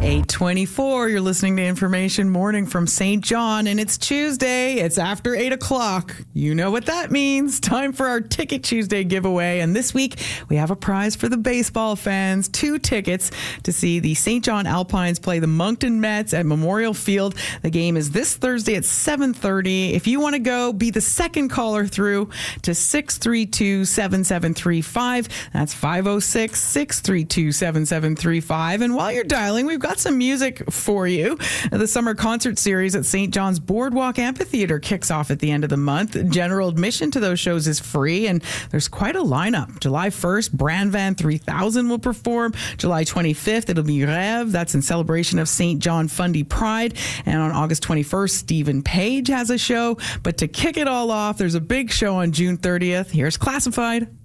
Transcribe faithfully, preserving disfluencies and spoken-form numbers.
eight twenty-four, you're listening to Information Morning from Saint John, and it's Tuesday. It's after eight o'clock. You know what that means. Time for our Ticket Tuesday giveaway, and this week we have a prize for the baseball fans. Two tickets to see the Saint John Alpines play the Moncton Mets at Memorial Field. The game is this Thursday at seven thirty. If you want to go, be the second caller through to six three two, seven seven three five. That's five oh six, six three two, seven seven three five. And while you're dialing, we've got some music for you. The summer concert series at Saint John's Boardwalk Amphitheater kicks off at the end of the month. General admission to those shows is free, and there's quite a lineup. July first, Brand Van three thousand will perform. July twenty-fifth, it'll be Rêve. That's in celebration of Saint John Fundy Pride. And on August twenty-first, Stephen Page has a show. But to kick it all off, there's a big show on June thirtieth. Here's Classified.